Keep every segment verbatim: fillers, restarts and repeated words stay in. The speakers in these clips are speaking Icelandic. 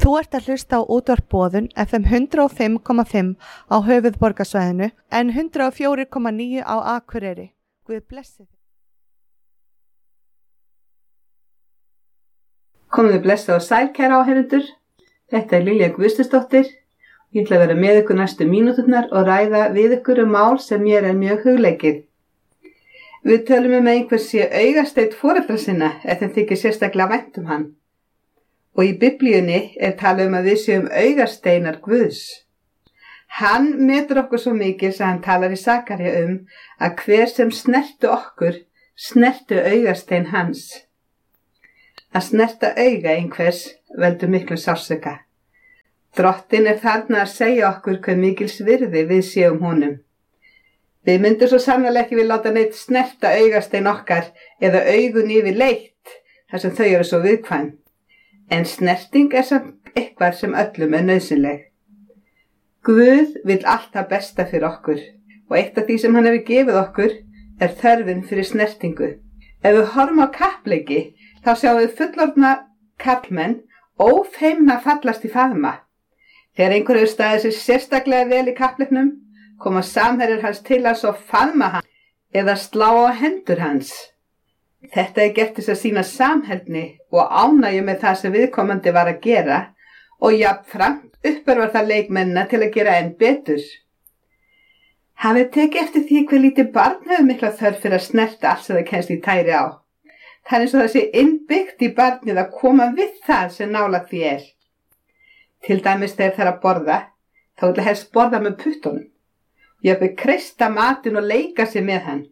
Þú ert að hlusta á útvarp Boðun F M hundrað og fimm komma fimm á höfuðborgarsvæðinu en hundrað og fjögur komma níu á Akureyri. Guð blessi þig. Komið þið blessað og sæl, kæra áheyrendur. Þetta er Lilja Guðstusdóttir. Ég ætla að vera með ykkur næstu mínúturnar og ræða við ykkur um mál sem mér er mjög hugleikið. Við tölum um að einhver sé augasteitt foreldra sinna ef þeim þykir sérstaklega vænt um hann. Og í Biblíunni er talað um að við séum augasteinar Guðs. Hann metur okkur svo mikið sem hann talar í Sakaría um að hver sem snertu okkur, snertu augastein hans. Að snerta auga einhvers veldur miklu sársauka. Drottinn er þarna að segja okkur hve mikils virði við séum honum. Við myndum svo sannarlega ekki við láta neitt snerta augastein okkar eða augun yfir leitt þar sem þau eru svo viðkvæm. En snerting er samt eitthvað sem öllum er nauðsynleg. Guð vill allt það besta fyrir okkur og eitt af því sem hann hefur gefið okkur er þörfin fyrir snertingu. Ef við horfum á kappleiki þá sjáum við fullorðna karlmenn ófeimna fallast í faðma. Þegar einhver hefur staðið sér sérstaklega vel í kappleiknum koma samherjar hans til hans og faðma hann eða slá á hendur hans. Þetta er gert þess að sýna samheldni og ánægju með það sem viðkomandi var að gera og jafnframt uppörvar það leikmennina til að gera enn betur. Hafið tekið eftir því hve lítið barn hefur mikla þörf fyrir að snerta allt sem það kemst í tæri á. Það er eins og það sé innbyggt í barnið að koma við það sem nálægt því er. Til dæmis þegar það er að borða, þá vil það helst borða með puttunum. Jafnvel kreista matinn og leika sér með hann.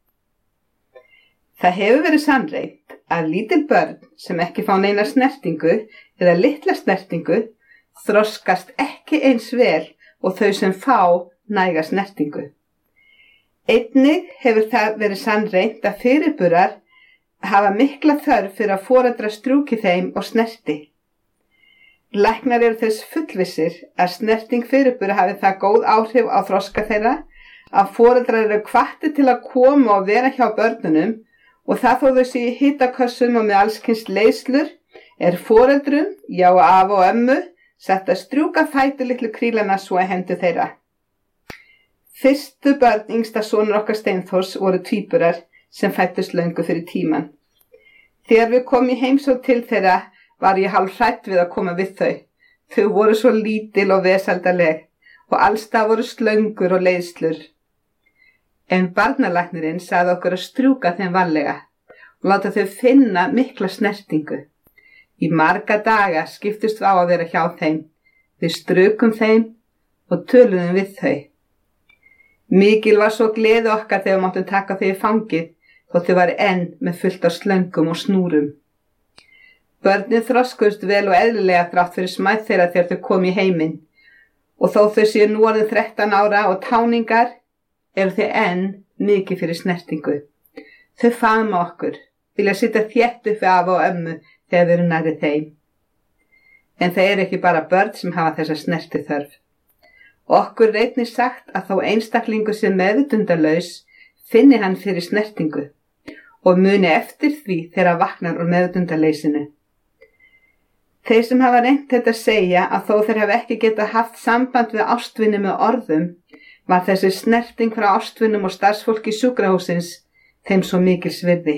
Það hefur verið sannreynt að lítil börn sem ekki fá neina snertingu eða litla snertingu þroskast ekki eins vel og þau sem fá næga snertingu. Einnig hefur það verið sannreynt að fyrirburar hafa mikla þörf fyrir að foreldrar strjúki þeim og snerti. Læknar eru þess fullvissir að snerting fyrirbura hafi það góð áhrif á þroska þeirra að foreldrar eru hvattir til að koma og vera hjá börnunum. Og það þó þau sé í hitakössum og með allskyns leiðslur er foreldrum, já afa og ömmu, sett að strjúka fætur litlu krílana svo að hendur þeirra. Fyrstu börn yngsta sonur okkar Steinþórs voru tvíburar sem fættust löngu fyrir tíman. Þegar við komum í heimsókn til þeirra var ég hálf hrædd við að koma við þau. Þau voru svo lítil og vesaldarleg og allstað voru slöngur og leiðslur. En barnalæknirinn sagði okkur að strjúka þeim varlega og láta þau finna mikla snertingu. Í marga daga skiptust við á að vera hjá þeim. Við strukum þeim og töluðum við þau. Mikil var svo gleði okkar þegar við máttum taka þau í fangið þótt þau var enn með fullt af slöngum og snúrum. Börnin þroskust vel og eðlilega þrátt fyrir smæð þeirra þegar þau kom í heiminn og þó þau séu nú orðin þrettán ára og táningar eru þau enn mikið fyrir snertingu. Þau faðma okkur, vilja sitja þétt upp við afa og ömmu þegar við erum nærri þeim. En það er ekki bara börn sem hafa þessa snertiþörf. Okkur er einnig sagt að þó einstaklingur sem meðvitundarlaus finni hann fyrir snertingu og muni eftir því þegar hann vaknar úr meðvitundarleysinu. Þeir sem hafa reynt þetta segja að þó þeir hafa ekki getað haft samband við ástvini með orðum var þessi snerting frá ástvinum og starfsfólki sjúkrahússins þeim svo mikils virði.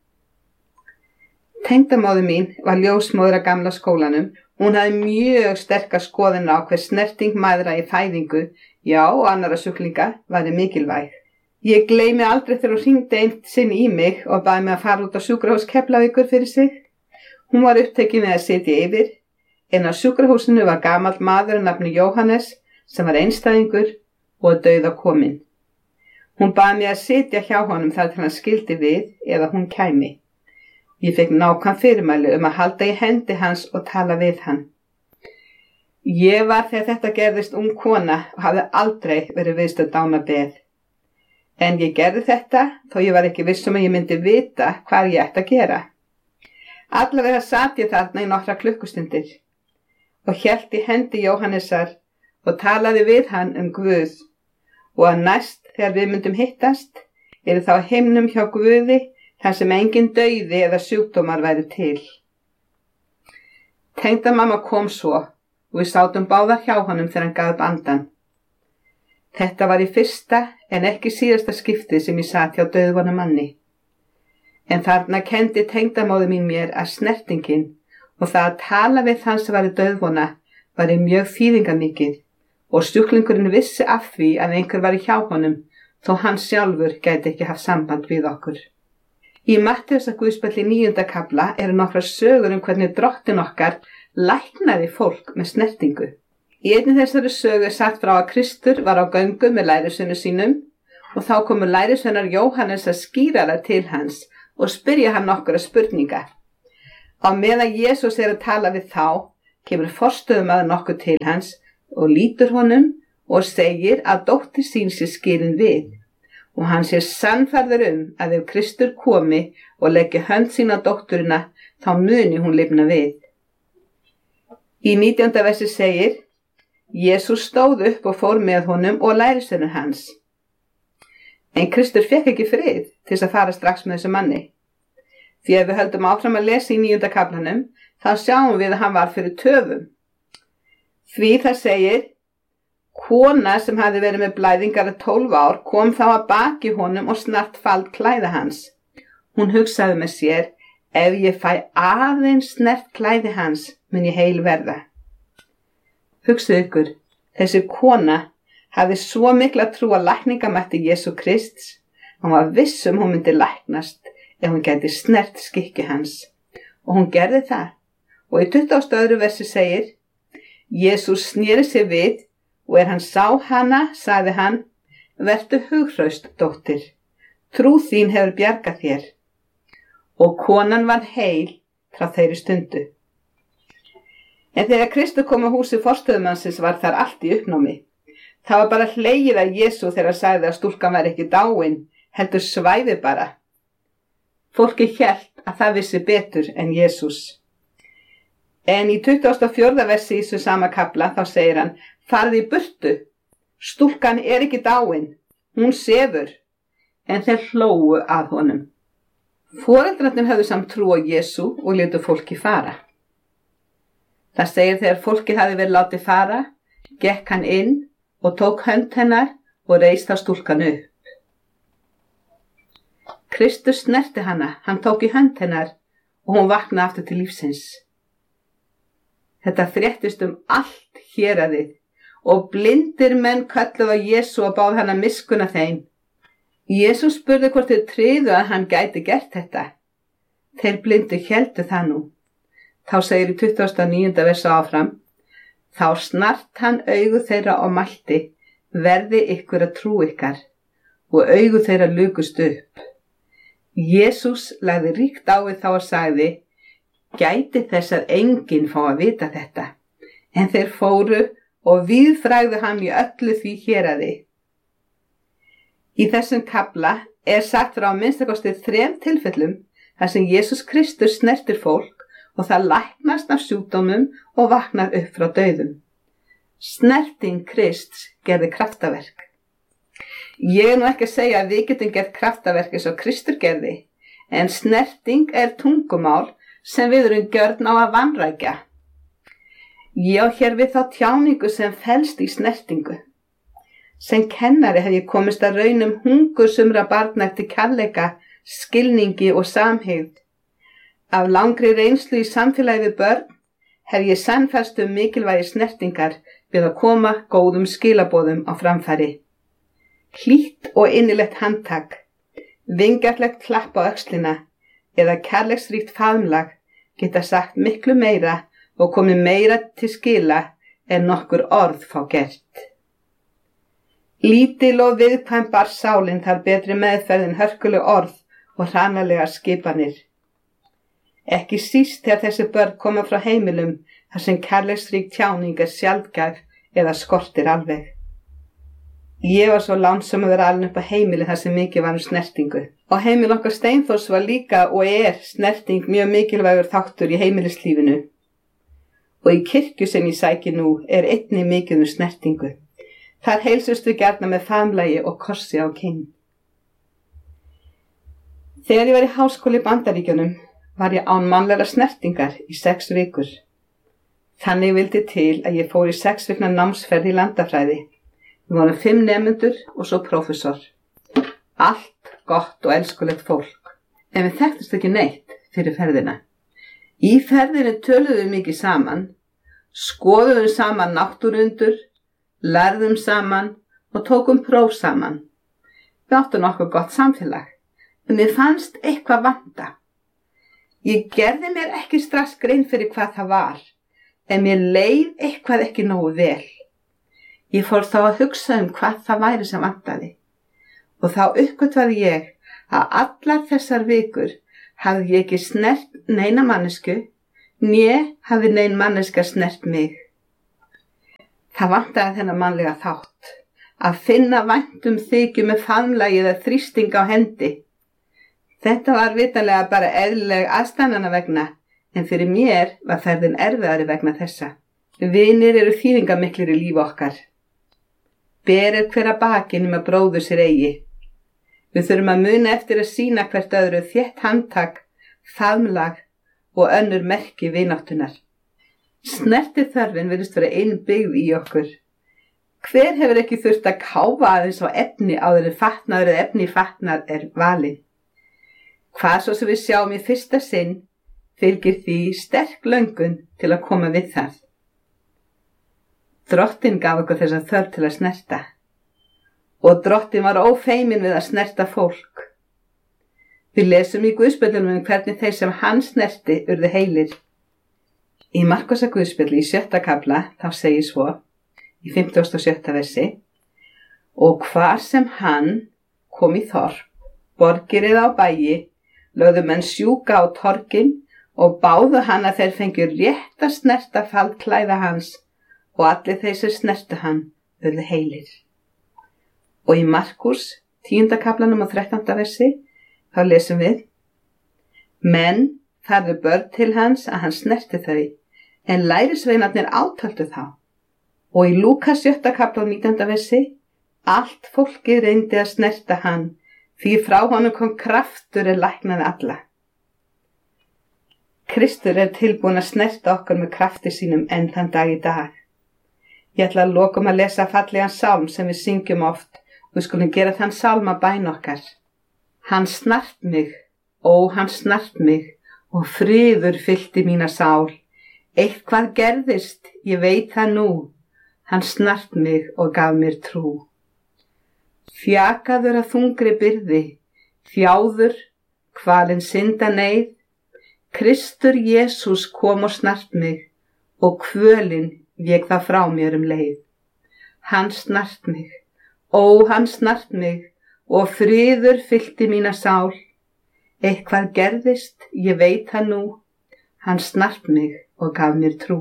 Tengdamóðir mín var ljósmóðir að gamla skólanum. Hún hafði mjög sterka skoðun á hver snerting mæðra í fæðingu, já og annara sjúklinga, væri mikilvæg. Ég gleymi aldrei þegar hún hringdi einn sinn í mig og baði mig að fara út á sjúkrahús Keflavíkur fyrir sig. Hún var upptekin með að sitja yfir, en á sjúkrahúsinu var gamall maður að nafni Jóhannes sem var einstæðingur og dauða kominn. Hún baði mig að sitja hjá honum þar til hann skildi við eða hún kæmi. Ég fekk nákvæm fyrirmæli um að halda í hendi hans og tala við hann. Ég var þegar þetta gerðist ung kona og hafði aldrei verið viðstödd dánarbeð. En ég gerði þetta þó ég var ekki viss um að ég myndi vita hvað ég ætti að gera. Allavega sat ég þarna í nokkra klukkustundir og hélt í hendi Jóhannesar og talaði við hann um Guð. Og að næst þegar við myndum hittast, eru þá himnum hjá Guði þar sem engin dauði eða sjúkdómar væri til. Tengdamamma kom svo og við sátum báðar hjá honum þegar hann gaf upp andann. Þetta var í fyrsta en ekki síðasta skiptið sem ég sat hjá dauðvona manni. En þarna kendi tengdamóðir mín mér að snertingin og það að tala við þann sem var í dauðvona var í mjög þýðingamikið og sjúklingurinn vissi af því að einhver var hjá honum þó hann sjálfur gæti ekki haft samband við okkur. Í Mattheusar guðspjalli níunda kafla eru nokkrar sögur um hvernig Drottinn okkar læknaði fólk með snertingu. Í einni þessari sögu er sagt frá að Kristur var á göngu með lærisveinum sínum og þá komu lærisveinar Jóhannes að skýrara til hans og spyrja hann nokkura spurninga. Á meðan Jesús er að tala við þá, kemur forstöðumaður nokkur til hans og lítur honum og segir að dóttir sín sé skilin við og hann sé sannfærður um að ef Kristur komi og leggi hönd sín á dótturina þá muni hún lifna við. Í nítjánda versi segir: Jesús stóð upp og fór með honum og lærisveinur hans. En Kristur fekk ekki frið til þess að fara strax með þessu manni. Því ef við höldum áfram að lesa í níunda kaflanum, þá sjáum við að hann var fyrir töfum. Því það segir: Kona sem hafði verið með blæðingar í tólf ár kom þá að baki honum og snart fald klæða hans. Hún hugsaði með sér: ef ég fæ aðeins snert klæði hans, mun ég heil verða. Hugsið ykkur, þessi kona hafði svo mikla trú að lækningamætti Jesú Krists, hann var viss um hún myndi læknast ef hún gæti snert skikki hans. Og hún gerði það. Og í tuttugasta og öðru versi segir: Jesús sneri sig við og er hann sá hana, sagði hann: vertu hughraust, dóttir, trú þín hefur bjargað þér. Og konan var heil frá þeirri stundu. En þegar Kristur kom á húsi forstöðumannsins var þar allt í uppnámi. Það var bara hlegið að Jesú þegar sagði að stúlkan var ekki dáin, heldur svæfi bara. Fólki hélt að það vissi betur en Jesús. En í tuttugasta og fjórða versi í þessu sama kafla þá segir hann: farðu í burtu, stúlkan er ekki dáin, hún sefur. En þeir hlógu að honum. Foreldrarnir höfðu samt trú á Jesú og létu fólki fara. Það segir þegar fólkið hafi verið látið fara, gekk hann inn og tók hönd hennar og reist á stúlkan upp. Kristus snerti hana, hann tók í hönd hennar og hún vaknaði aftur til lífsins. Þetta fréttist um allt héraðið og blindir menn kölluðu á Jesú og báðu hann að miskunna þeim. Jesús spurði hvort þeir tryðu að hann gæti gert þetta. Þeir blindu héldu það nú. Þá segir í tuttugasta og níunda versi áfram: þá snart hann augu þeirra og mælti: verði ykkur að trú ykkar, og augu þeirra lukust upp. Jesús lagði ríkt á við þá og sagði: gæti þess að enginn fá að vita þetta. En þeir fóru og víðfrægðu hann í öllu því héraði. Í þessum kafla er sagt frá að minnsta kosti þrem tilfellum þar sem Jesús Kristur snertir fólk og það læknast af sjúkdómum og vaknar upp frá dauðum. Snerting Krists gerði kraftaverk. Ég er nú ekki að segja að við getum gert kraftaverk eins og Kristur gerði, en snerting er tungumál sem við erum gjörn á að vanrækja. Ég á hér við þá tjáningu sem felst í snertingu. Sem kennari hef ég komist að raunum hungur sumra barna eftir kærleika, skilningi og samhygð. Af langri reynslu í samfélagi við börn hef ég sannfærst um mikilvægi snertingar við að koma góðum skilaboðum á framfæri. Hlýtt og innilegt handtak, vingjarlegt klapp á öxlina eða kærleiksríkt faðmlag geta sagt miklu meira og komið meira til skila en nokkur orð fá gert. Lítil og viðkvæm bar sálin þar betri meðferð en hörkuleg orð og hranalega skipanir. Ekki síst þegar þessi börn koma frá heimilum þar sem kærleiksrík tjáning er sjaldgæf eða skortir alveg. Ég var svo lánsam að vera alin upp á heimili þar sem mikið var um snertingu. Á heimil okkar Steinþórs var líka og er snerting mjög mikilvægur þáttur í heimilislífinu. Og í kirkju sem ég sæki nú er einnig mikið um snertingu. Þar heilsust við gjarna með faðmlagi og korsi á kinn. Þegar ég var í háskóla í Bandaríkjunum var ég án mannlegra snertingar í sex vikur. Þannig vildi til að ég fór í sex vikna námsferð í landafræði. Við vorum fimm nemendur og svo prófessor. Allt gott og elskulegt fólk, en við þekktumst ekki neitt fyrir ferðina. Í ferðinni töluðum við mikið saman, skoðuðum saman náttúruundur, lærðum saman og tókum próf saman. Við áttum nokkuð gott samfélag, en mér fannst eitthvað vanta. Ég gerði mér ekki strax grein fyrir hvað það var, en mér leið eitthvað ekki nógu vel. Ég fór þá að hugsa um hvað það væri sem vantaði. Og þá uppgötvaði ég að allar þessar vikur hafði ég ekki snert neina mannesku, né hafði nein manneska snert mig. Það vantaði þennan mannlega þátt, að finna væntum þykju með faðmlagi eða þrýsting á hendi. Þetta var vitanlega bara eðlileg aðstæðnanna vegna, en fyrir mér var ferðin erfiðari vegna þessa. Vinir eru þýðingamiklir í lífi okkar. Ber er hver að baki nema bróður sér eigi. Við þurfum að muna eftir að sýna hvert öðru þétt handtak, faðmlag og önnur merki vináttunar. Snerti þörfin virðist vera innbyggð í okkur. Hver hefur ekki þurft að káfa aðeins á efni áður en fatnaður eða efni fatnar er valin? Hvað svo sem við sjáum í fyrsta sinn, fylgir því sterk löngun til að koma við það. Drottinn gaf okkur þessa þörf til að snerta. Og drottinn var ófeimin við að snerta fólk. Við lesum í Guðspjöllunum um hvernig þeir sem hann snerti urðu heilir. Í Markúsar Guðspjalli í sjötta kafla þá segir svo, í fimmtugasta og sjötta versi, og hvar sem hann kom í þorp, borgir eða á bæi, lögðu menn sjúka á torgin og báðu hann að þeir fengju rétt að snerta faldklæða hans og allir þeir sem snertu hann urðu heilir. Og í Markús, tíunda kaflanum og þrettánda versi, þá lesum við, menn færðu börn til hans að hann snerti þau, en lærisveinarnir átöldu þá. Og í Lúkas sjötta kafla og nítjánda versi, allt fólkið reyndi að snerta hann, því frá honum kom kraftur er læknaði alla. Kristur er tilbúin að snerta okkur með krafti sínum enn þann dag í dag. Ég ætla að lokum að lesa fallegan sálm sem við syngjum oft, og við skulum gera þann sálma bæn okkar. Hann snart mig, ó hann snart mig, og friður fyllti mína sál. Eitthvað gerðist, ég veit það nú, hann snart mig og gaf mér trú. Fjakaður að þungri byrði, þjáður, kvalin synda neyð, Kristur Jesús kom og snart mig, og kvölin vék það frá mér um leið. Hann snart mig, ó hann snart mig, og friður fyllti mína sál. Eitthvað gerðist, ég veit það nú, hann snart mig og gaf mér trú.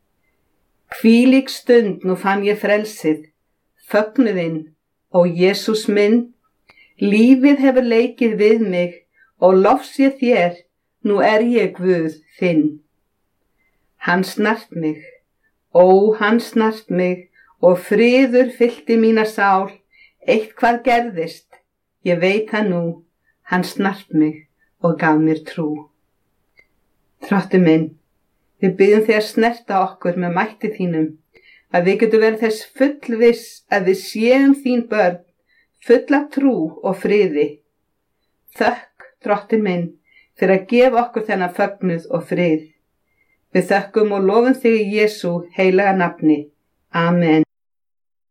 Hvílík stund nú fann ég frelsið, fögnuðinn, ó Jesús minn, lífið hefur leikið við mig, og lofs ég þér, nú er ég Guð þinn. Hann snart mig, ó hann snart mig, og friður fyllti mína sál. Eitthvað gerðist, ég veit það nú, hann snart mig og gaf mér trú. Drottinn minn, við biðjum þig að snerta okkur með mætti þínum, að við getum verið þess fullviss að við séum þín börn, full af trú og friði. Þökk, Drottinn minn, fyrir að gefa okkur þennan fögnuð og frið. Við þökkum og lofum þig í Jesú heilaga nafni. Amen.